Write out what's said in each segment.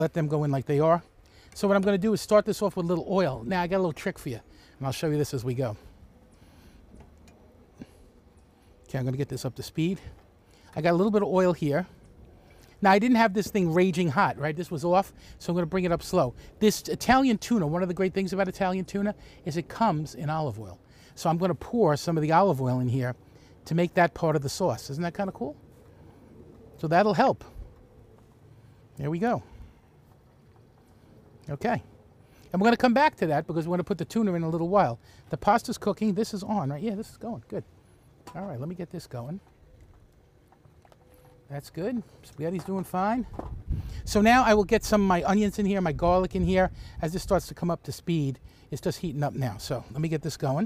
let them go in like they are. So what I'm going to do is start this off with a little oil. Now I got a little trick for you, and I'll show you this as we go. Okay, I'm going to get this up to speed. I got a little bit of oil here. Now I didn't have this thing raging hot, right? This was off, so I'm going to bring it up slow. This Italian tuna, one of the great things about Italian tuna is it comes in olive oil. So I'm going to pour some of the olive oil in here to make that part of the sauce. Isn't that kind of cool? So that'll help. There we go. Okay. And we're going to come back to that because we're going to put the tuna in a little while. The pasta's cooking. This is on, right? Yeah, this is going. Good. All right, let me get this going. That's good. Spaghetti's doing fine. So now I will get some of my onions in here, my garlic in here. As this starts to come up to speed, it's just heating up now. So let me get this going.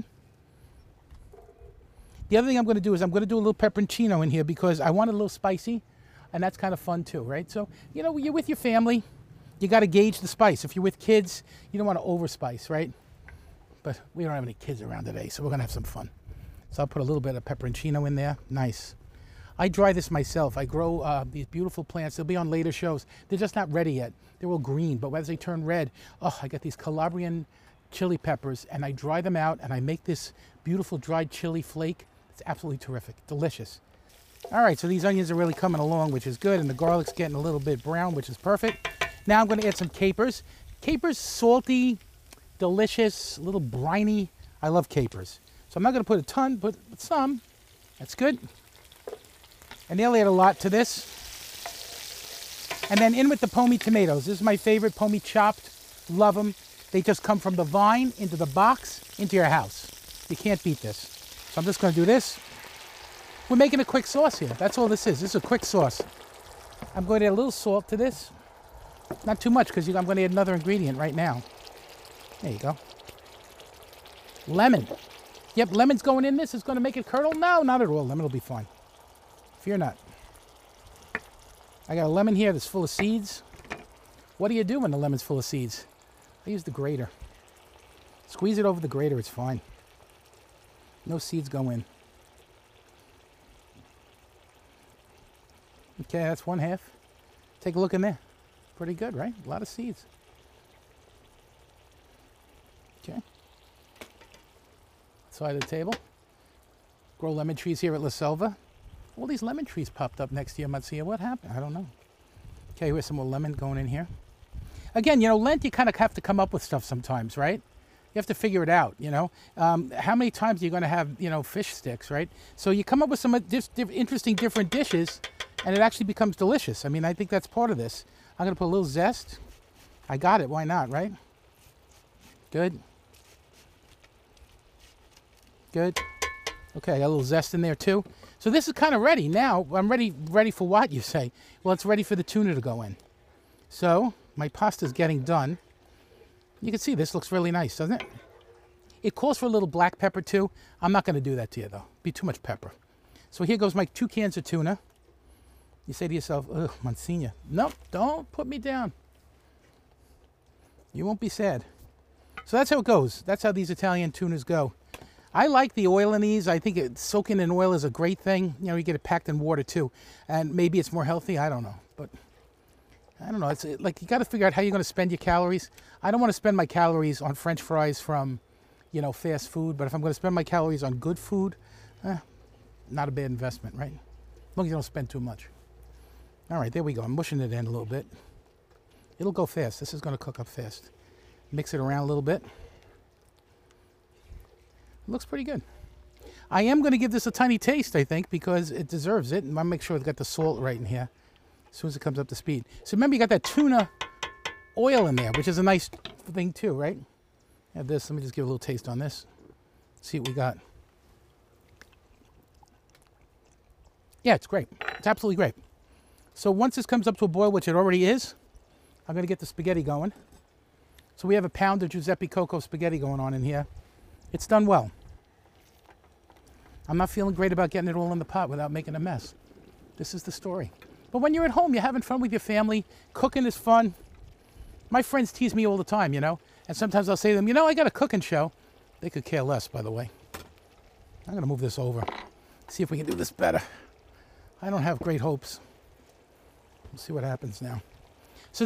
The other thing I'm going to do is I'm going to do a little pepperoncino in here because I want it a little spicy, and that's kind of fun too, right? So, you know, when you're with your family, you got to gauge the spice. If you're with kids, you don't want to overspice, right? But we don't have any kids around today, so we're going to have some fun. So I'll put a little bit of pepperoncino in there. Nice. I dry this myself. I grow these beautiful plants. They'll be on later shows. They're just not ready yet. They're all green, but as they turn red, oh, I got these Calabrian chili peppers, and I dry them out, and I make this beautiful dried chili flake. It's absolutely terrific. Delicious. All right, so these onions are really coming along, which is good, and the garlic's getting a little bit brown, which is perfect. Now I'm going to add some capers. Capers, salty, delicious, a little briny. I love capers. So I'm not going to put a ton, but some. That's good. And they'll add a lot to this. And then in with the pommy tomatoes. This is my favorite, pommy chopped. Love them. They just come from the vine into the box into your house. You can't beat this. So I'm just going to do this. We're making a quick sauce here. That's all this is. This is a quick sauce. I'm going to add a little salt to this. Not too much because I'm going to add another ingredient right now. There you go. Lemon. Yep, lemon's going in this. It's going to make it curdle? No, not at all. Lemon will be fine. Fear not. I got a lemon here that's full of seeds. What do you do when the lemon's full of seeds? I use the grater. Squeeze it over the grater. It's fine. No seeds go in. Okay, that's one half. Take a look in there. Pretty good, right? A lot of seeds. Okay. Side of the table. Grow lemon trees here at La Selva. All these lemon trees popped up next to you, Matsuya. What happened? I don't know. Okay, here's some more lemon going in here. Again, you know, Lent, you kind of have to come up with stuff sometimes, right? You have to figure it out, you know. How many times are you going to have, you know, fish sticks, right? So you come up with some interesting different dishes, and it actually becomes delicious. I mean, I think that's part of this. I'm going to put a little zest. I got it. Why not, right? Good. Good. Okay, I got a little zest in there too. So this is kind of ready. Now, I'm ready for what, you say? Well, it's ready for the tuna to go in. So my pasta's getting done. You can see this looks really nice, doesn't it? It calls for a little black pepper too. I'm not going to do that to you though. Be too much pepper. So here goes my 2 cans of tuna. You say to yourself, ugh, Monsignor. Nope, don't put me down. You won't be sad. So that's how it goes. That's how these Italian tunas go. I like the oil in these. I think soaking in oil is a great thing. You know, you get it packed in water too. And maybe it's more healthy. I don't know. But I don't know. It's like you got to figure out how you're going to spend your calories. I don't want to spend my calories on French fries from, you know, fast food. But if I'm going to spend my calories on good food, not a bad investment, right? As long as you don't spend too much. All right, there we go. I'm mushing it in a little bit. It'll go fast. This is going to cook up fast. Mix it around a little bit. It looks pretty good. I am going to give this a tiny taste, I think, because it deserves it. And I'll make sure I've got the salt right in here as soon as it comes up to speed. So remember, you got that tuna oil in there, which is a nice thing too, right? Have this. Let me just give a little taste on this. See what we got. Yeah, it's great. It's absolutely great. So once this comes up to a boil, which it already is, I'm going to get the spaghetti going. So we have a pound of Giuseppe Coco spaghetti going on in here. It's done well. I'm not feeling great about getting it all in the pot without making a mess. This is the story. But when you're at home, you're having fun with your family. Cooking is fun. My friends tease me all the time, you know. And sometimes I'll say to them, you know, I got a cooking show. They could care less, by the way. I'm going to move this over. See if we can do this better. I don't have great hopes. We'll see what happens now.